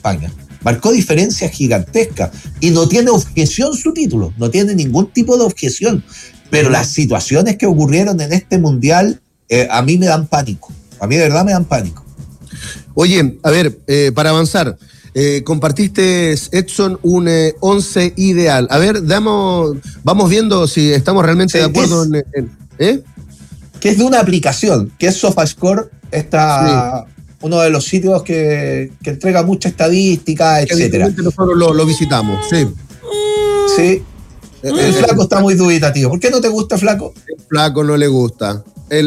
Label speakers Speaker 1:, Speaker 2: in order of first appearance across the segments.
Speaker 1: España. Marcó diferencias gigantescas y no tiene objeción su título, no tiene ningún tipo de objeción. Pero las situaciones que ocurrieron en este mundial a mí me dan pánico. A mí de verdad me dan pánico.
Speaker 2: Oye, a ver, para avanzar, compartiste, Edson, un 11 ideal. A ver, vamos viendo si estamos realmente de acuerdo
Speaker 1: que es de una aplicación, que es SofaScore, uno de los sitios que entrega mucha estadística, etcétera.
Speaker 2: Nosotros lo visitamos, sí.
Speaker 1: Sí. El Flaco está muy dubitativo. ¿Por qué no te gusta, Flaco?
Speaker 2: El Flaco no le gusta.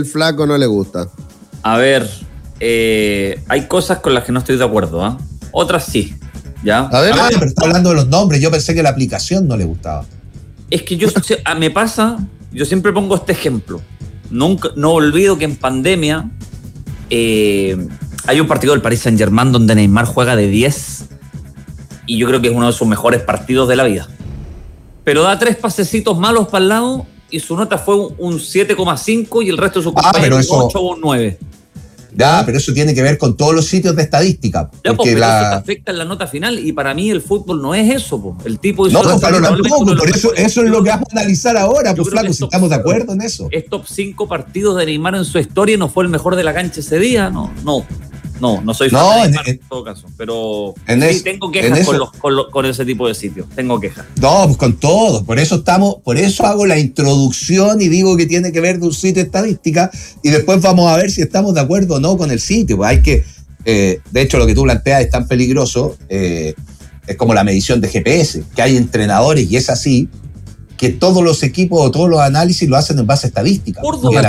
Speaker 3: A ver, hay cosas con las que no estoy de acuerdo, ¿eh? Otras sí, ¿ya?
Speaker 2: A ver,
Speaker 1: pero está hablando de los nombres. Yo pensé que la aplicación no le gustaba.
Speaker 3: Es que me pasa, yo siempre pongo este ejemplo. No olvido que en pandemia hay un partido del Paris Saint-Germain donde Neymar juega de 10 y yo creo que es uno de sus mejores partidos de la vida. Pero da 3 pasecitos malos para el lado y su nota fue un 7,5 y el resto de su compañero un 8 o un 9.
Speaker 1: Ya, pero eso tiene que ver con todos los sitios de estadística.
Speaker 3: Ya, porque pero eso te afecta en la nota final y para mí el fútbol no es eso, po. El tipo
Speaker 1: hizo... No, pero tampoco, por eso es lo que vamos a analizar ahora, pues Flaco, si estamos de acuerdo en eso.
Speaker 3: Es top 5 partidos de Neymar en su historia y no fue el mejor de la cancha ese día, no soy fan de Neymar en todo caso, pero sí tengo quejas con ese tipo de sitios, tengo quejas.
Speaker 1: No, pues con todo, por eso hago la introducción y digo que tiene que ver de un sitio de estadística y después vamos a ver si estamos de acuerdo o no con el sitio. Pues hay que, de hecho lo que tú planteas es tan peligroso, es como la medición de GPS, que hay entrenadores y es así, que todos los equipos o todos los análisis lo hacen en base a estadística.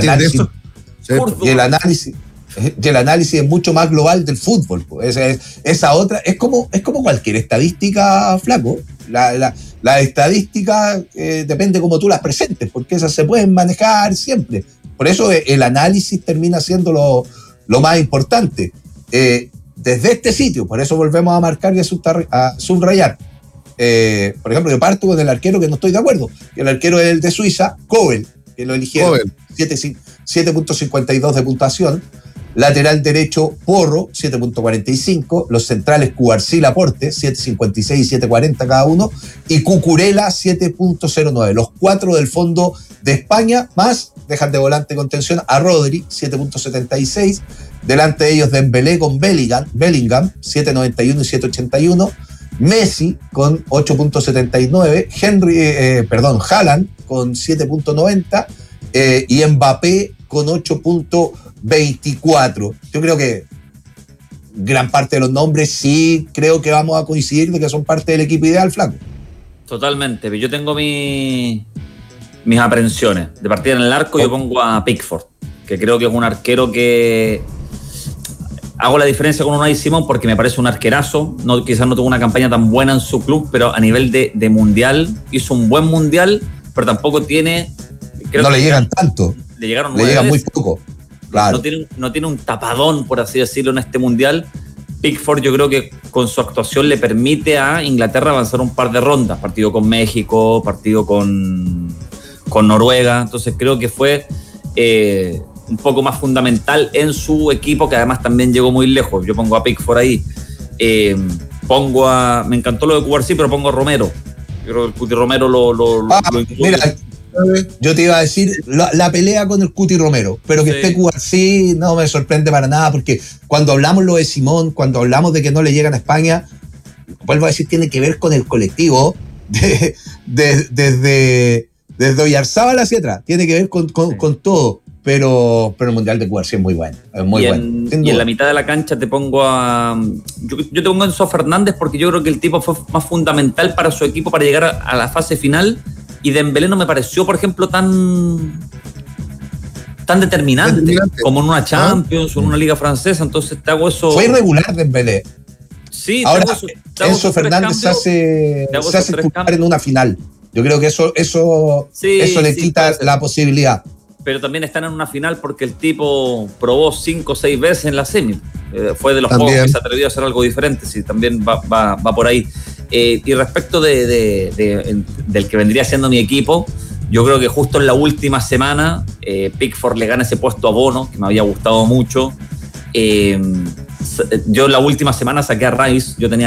Speaker 1: Y el análisis es mucho más global del fútbol. Esa otra es como cualquier estadística, Flaco. La estadística depende cómo tú las presentes, porque esas se pueden manejar siempre. Por eso el análisis termina siendo lo más importante. Desde este sitio, por eso volvemos a marcar y a subrayar. Por ejemplo, yo parto con el arquero que no estoy de acuerdo. El arquero es el de Suiza, Kobel, que lo eligieron. 7.52 de puntuación. Lateral derecho, Porro, 7.45. Los centrales, Cubarsí, Laporte, 7.56 y 7.40 cada uno. Y Cucurella, 7.09. Los 4 del fondo de España, más dejan de volante contención a Rodri, 7.76. Delante de ellos Dembélé con Bellingham, 7.91 y 7.81. Messi con 8.79. Haaland con 7.90. Y Mbappé con 8.24. Yo creo que gran parte de los nombres sí creo que vamos a coincidir de que son parte del equipo ideal, Flaco.
Speaker 3: Totalmente, yo tengo mis aprensiones. De partida en el arco yo pongo a Pickford, que creo que es un arquero que... Hago la diferencia con Unai Simón porque me parece un arquerazo. Quizás no tuvo una campaña tan buena en su club, pero a nivel de mundial hizo un buen mundial, pero tampoco tiene...
Speaker 1: No le llegan tanto.
Speaker 3: Le llegan
Speaker 1: muy poco. Claro.
Speaker 3: No tiene un tapadón, por así decirlo, en este mundial. Pickford yo creo que con su actuación le permite a Inglaterra avanzar un par de rondas. Partido con México, partido con Noruega. Entonces creo que fue un poco más fundamental en su equipo, que además también llegó muy lejos. Yo pongo a Pickford ahí. Me encantó lo de Cubarsí, pero pongo a Romero. Yo creo que el Cuti Romero lo
Speaker 1: mira, yo te iba a decir la pelea con el Cuti Romero, pero que esté Cubarsí no me sorprende para nada, porque cuando hablamos lo de Simón, cuando hablamos de que no le llegan a España, vuelvo a decir, tiene que ver con el colectivo desde Oyarzábal hacia atrad, tiene que ver con todo, pero el Mundial de Cubarsí es muy bueno, es muy bueno.
Speaker 3: Y en la mitad de la cancha te pongo yo te pongo a Enzo Fernández, porque yo creo que el tipo fue más fundamental para su equipo para llegar a la fase final. Y Dembélé no me pareció, por ejemplo, tan determinante como en una Champions o en una liga francesa. Entonces te hago eso.
Speaker 1: Fue irregular Dembélé.
Speaker 3: Sí,
Speaker 1: ahora Enzo Fernández se hace titular en una final. Yo creo que eso le quita la posibilidad.
Speaker 3: Pero también están en una final porque el tipo probó 5 o 6 veces en la semi. Fue de los pocos que se atrevió a hacer algo diferente. Sí, también va por ahí. Y respecto del que vendría siendo mi equipo, yo creo que justo en la última semana Pickford le gana ese puesto a Bono, que me había gustado mucho. Yo la última semana saqué a Rice, yo tenía